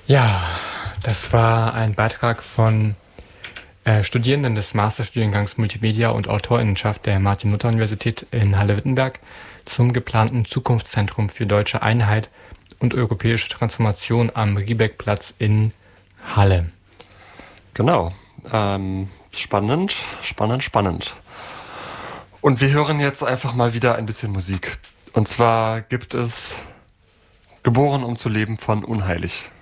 Ja, das war ein Beitrag von Studierenden des Masterstudiengangs Multimedia und Autorinnenschaft der Martin-Luther-Universität in Halle-Wittenberg zum geplanten Zukunftszentrum für deutsche Einheit und europäische Transformation am Riebeckplatz in Halle. Genau. Spannend. Und wir hören jetzt einfach mal wieder ein bisschen Musik. Und zwar gibt es Geboren um zu leben von Unheilig.